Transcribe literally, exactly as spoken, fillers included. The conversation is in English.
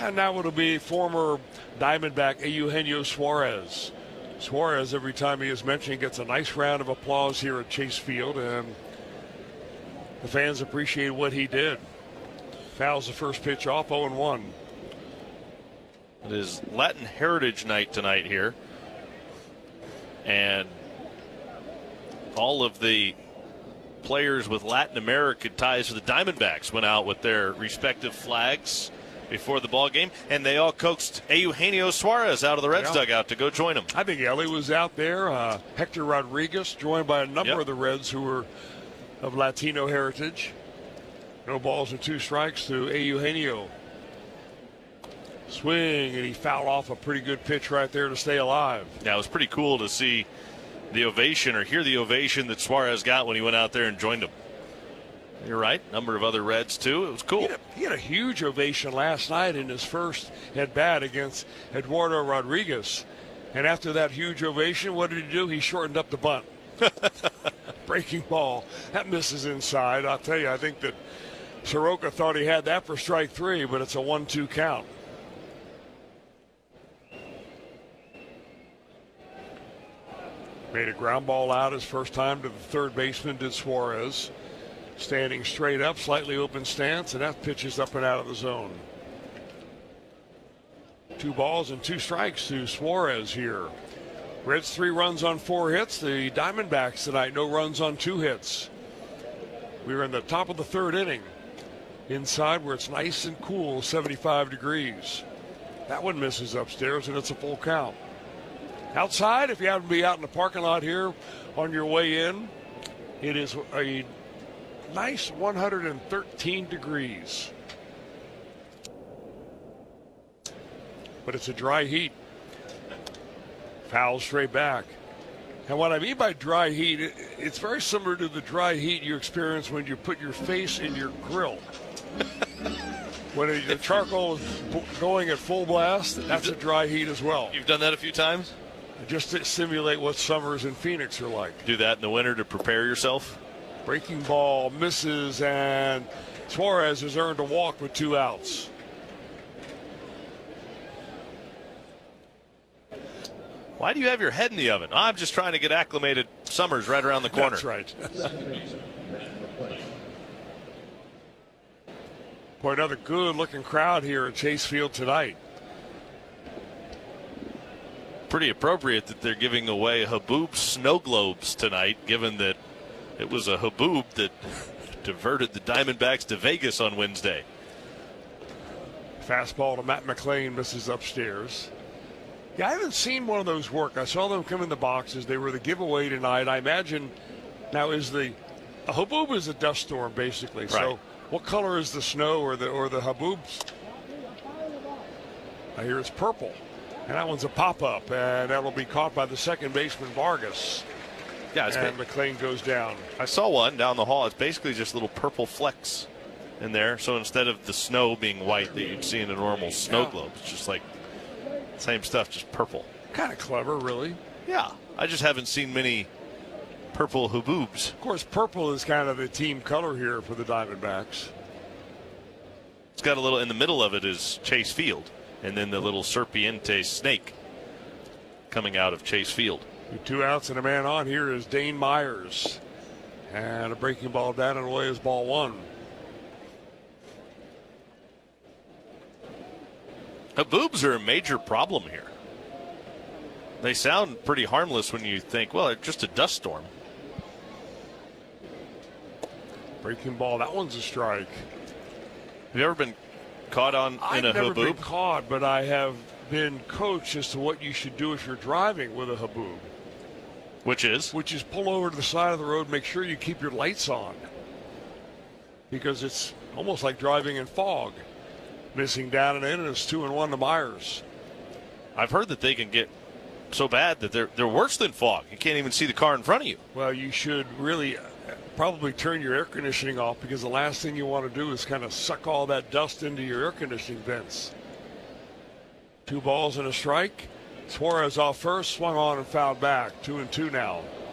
And now it'll be former Diamondback Eugenio Suarez. Suarez, every time he is mentioned, gets a nice round of applause here at Chase Field, and the fans appreciate what he did. Fouls the first pitch off, oh and one. It is Latin Heritage Night tonight here. And all of the players with Latin American ties to the Diamondbacks went out with their respective flags before the ball game, and they all coaxed Eugenio Suarez out of the Reds yeah. dugout to go join them. I think Ellie was out there. Uh, Hector Rodriguez, joined by a number yep. of the Reds who were of Latino heritage. No balls and two strikes to Eugenio. Swing, and he fouled off a pretty good pitch right there to stay alive. Yeah, it was pretty cool to see the ovation, or hear the ovation that Suarez got when he went out there and joined him. You're right. Number of other Reds, too. It was cool. He had, a, he had a huge ovation last night in his first at-bat against Eduardo Rodriguez. And after that huge ovation, what did he do? He shortened up the bunt. Breaking ball. That misses inside. I'll tell you, I think that Soroka thought he had that for strike three, but it's a one two count. Made a ground ball out his first time to the third baseman, did Suarez. Standing straight up, slightly open stance, and that pitch is up and out of the zone. Two balls and two strikes to Suarez here. Reds three runs on four hits. The Diamondbacks tonight, no runs on two hits. We were in the top of the third inning. Inside where it's nice and cool, seventy-five degrees. That one misses upstairs, and it's a full count. Outside, if you happen to be out in the parking lot here on your way in, it is a nice one hundred thirteen degrees. But it's a dry heat. Foul straight back. And what I mean by dry heat, it, it's very similar to the dry heat you experience when you put your face in your grill. When the charcoal is going at full blast, that's a dry heat as well. You've done that a few times? Just to simulate what summers in Phoenix are like. Do that in the winter to prepare yourself? Breaking ball misses, and Suarez has earned a walk with two outs. Why do you have your head in the oven? I'm just trying to get acclimated. Summer's right around the corner. That's right. Boy, another good-looking crowd here at Chase Field tonight. Pretty appropriate that they're giving away Haboob snow globes tonight, given that it was a Haboob that diverted the Diamondbacks to Vegas on Wednesday. Fastball to Matt McLain, misses upstairs. Yeah, I haven't seen one of those work. I saw them come in the boxes. They were the giveaway tonight. I imagine now is the a Haboob is a dust storm basically. Right. So what color is the snow or the or the Haboobs? I hear it's purple. And that one's a pop-up, and that'll be caught by the second baseman, Vargas. Yeah, it's and been, McLain goes down. I saw one down the hall. It's basically just little purple flecks in there. So instead of the snow being white that you'd see in a normal snow yeah. globe, it's just like same stuff, just purple. Kind of clever, really. Yeah, I just haven't seen many purple Haboobs. Of course, purple is kind of the team color here for the Diamondbacks. It's got a little, in the middle of it is Chase Field. And then the little serpiente snake coming out of Chase Field. Two outs and a man on. Here is Dane Myers. And a breaking ball down and away is ball one. Haboobs are a major problem here. They sound pretty harmless when you think, well, it's just a dust storm. Breaking ball. That one's a strike. Have you ever been caught on in I've a never Haboob? been caught, but I have been coached as to what you should do if you're driving with a Haboob. Which is? Which is pull over to the side of the road, make sure you keep your lights on. Because it's almost like driving in fog. Missing down and in, and it's two and one to Myers. I've heard that they can get so bad that they're they're worse than fog. You can't even see the car in front of you. Well, you should really probably turn your air conditioning off, because the last thing you want to do is kind of suck all that dust into your air conditioning vents. Two balls and a strike. Suarez off first, swung on and fouled back. Two and two now.